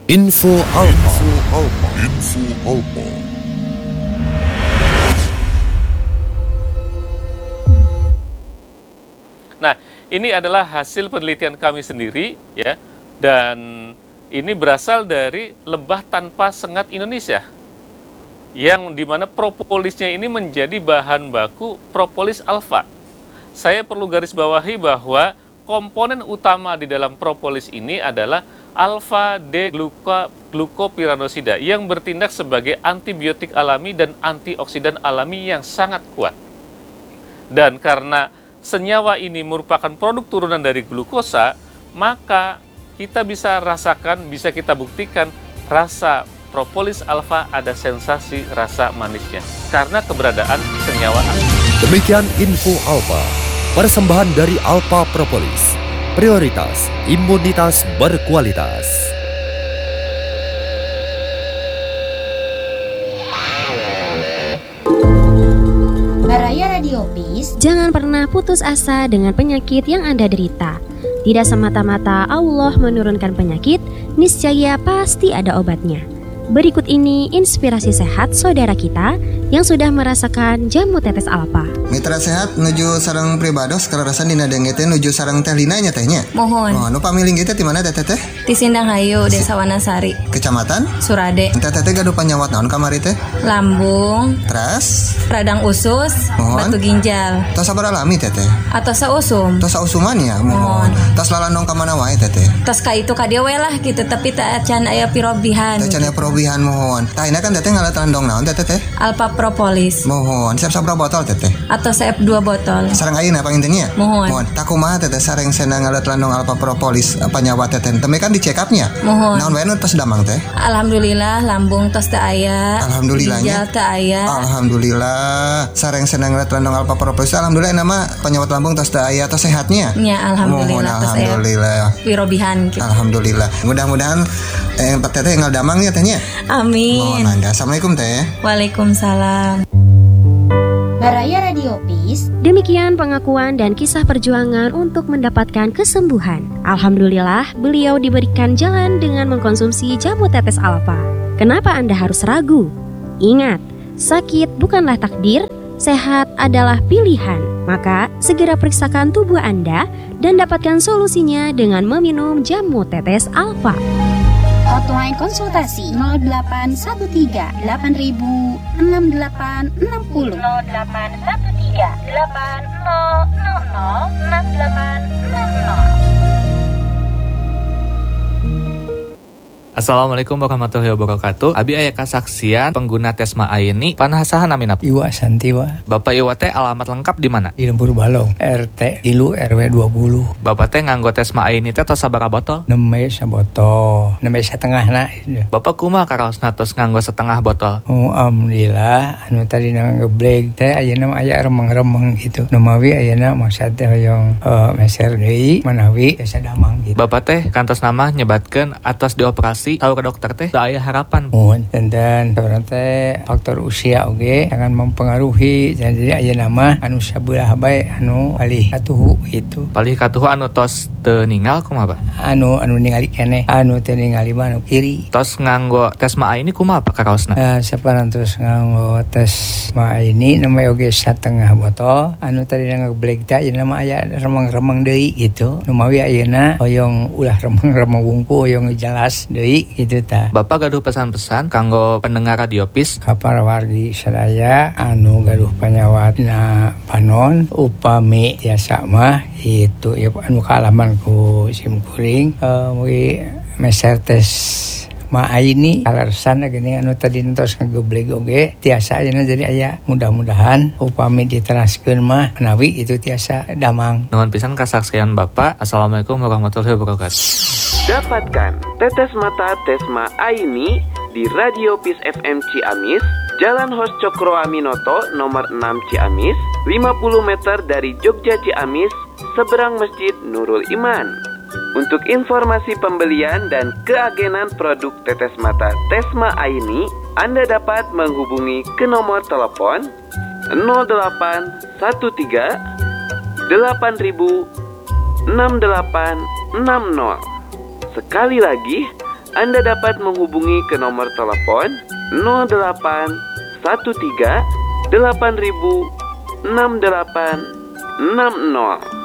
Info Alpa. Nah, ini adalah hasil penelitian kami sendiri ya, dan ini berasal dari Lebah Tanpa Sengat Indonesia, yang dimana propolisnya ini menjadi bahan baku propolis alfa. Saya perlu garis bawahi bahwa komponen utama di dalam propolis ini adalah alfa-D-glukopiranosida yang bertindak sebagai antibiotik alami dan antioksidan alami yang sangat kuat. Dan karena senyawa ini merupakan produk turunan dari glukosa, maka kita bisa rasakan, bisa kita buktikan rasa propolis alfa ada sensasi rasa manisnya karena keberadaan senyawa aktif. Demikian Info Alpa, persembahan dari Alpha Propolis, prioritas imunitas berkualitas. Baraya Radio Peace. Jangan pernah putus asa dengan penyakit yang Anda derita. Tidak semata-mata Allah menurunkan penyakit, niscaya pasti ada obatnya. Berikut ini inspirasi sehat saudara kita yang sudah merasakan jamu tetes alfa. Mitra sehat nuju sareng pribados kararasan dina denge teh nuju sareng teh Lina nya tehnya. Mohon. Oh, nu pamiling kita di mana teh teh? Di Sindang Hayu, Desa Wanasari. Kecamatan Surade. Teh teh gaduh panyawat naon kamari teh? Lambung. Teras. Radang usus. Mohon. Batu ginjal. Tos sabar alami teh teh. Atau sausum. Tos sausuman ya. Mohon. Tos lalandong ka mana wae teh teh. Tos ka itu ka dia we lah gitu, tapi tak can aya pirobihan. Teh can aya pirobihan mohon. Tah ini kan teh ngalat landong naon teh teh? Alpha Propolis. Mohon. Siap sabra botol teh teh? Atau siap 2 botol. Sareng ayeuna pangintennya? Mohon. Tah kumaha teh sareng cenah ngalat landong Alpha Propolis panyawat teh teh. Teme kan di check up-nya. Mohon. Naon wae nu tos damang teh? Alhamdulillah lambung tos teu aya. Alhamdulillahnya. Ginjal teu aya. Alhamdulillah. Sareng senang ngalat landong Alpha Propolis. Alhamdulillah nama penyawat lambung tos teu aya tos sehatnya. Ya alhamdulillah. Mohon alhamdulillah. Pirobihan gitu. Alhamdulillah. Mudah-mudahan teteh tinggal damang ya tehnya. Amin. Mohon mangga. Assalamualaikum teh. Waalaikumsalam. Baraya Radio Peace. Demikian pengakuan dan kisah perjuangan untuk mendapatkan kesembuhan. Alhamdulillah, beliau diberikan jalan dengan mengkonsumsi jamu tetes alfa. Kenapa Anda harus ragu? Ingat, sakit bukanlah takdir, sehat adalah pilihan. Maka, segera periksakan tubuh Anda dan dapatkan solusinya dengan meminum jamu tetes alfa. Hotline konsultasi 0813 8000 6860 0813 8000 6860. Assalamualaikum warahmatullahi wabarakatuh. Abi aya kasaksian pengguna Tesma Aini panasahan aminap. Iwa Santiwa. Bapak Iwa teh alamat lengkap di mana? Di Lembur Balong, RT Ilu RW 20. Bapak teh nganggo Tesma Aini teh tos sabaraha botol? 6 sabotol, 6 setengahna. Bapak kumaha karaosna tos nganggo setengah botol? Oh, alhamdulillah anu tadi ngebleg teh ayeuna mah aya remeng-remeng gitu. Nu mawi ayeuna maksud teh hoyong meser deui manawi asa damang gitu. Bapak teh kantos nama nyebatkeun atos dioperasi tahu ke dokter teh da aya harapan. Mohon dan teh faktor usia oge akan mempengaruhi jadi ayeuna mah anu sabelah bae anu palih katuhu gitu. Palih katuhu anu tos teu ninggal kumaha, Pak? Anu ningali keneh, anu teu ningali mah anu kiri. Tos nganggo Tesma Aini kumaha Pak karaosna? Saparan terus nganggo Tesma Aini namanya oge setengah botol. Anu tadi ngebleg teh ayeuna mah aya remeng-remeng deui gitu. Nu mawi ayeuna hoyong ulah remeng-remeng wungku hoyong jelas deui gitu ta. Bapak gaduh pesan-pesan kanggo pendengar Radio Peace kaparawargi sadaya anu gaduh panyawatna panon upami tiasa mah itu ya anu kaalaman ku simkuring mugi meser tes Ma Aini alasan gini anu tadi entos ngegebleg oge tiasa ayeuna jadi aya mudah-mudahan upami diteraskeun mah menawi itu tiasa damang. Nuhun pisan kasaksian Bapak. Assalamualaikum warahmatullahi wabarakatuh. Dapatkan tetes mata Tesma Aini di Radio Peace FM Ciamis, Jalan Hos Cokro Aminoto nomor 6 Ciamis, 50 meter dari Jogja Ciamis, seberang Masjid Nurul Iman. Untuk informasi pembelian dan keagenan produk tetes mata Tesma Aini, Anda dapat menghubungi ke nomor telepon 0813 8000 6860. Sekali lagi Anda dapat menghubungi ke nomor telepon 0813 8000 6860.